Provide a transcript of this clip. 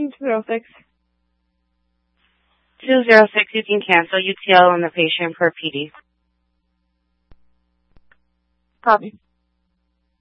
Patient 206. 206, you can cancel UTL on the patient for PD. Copy.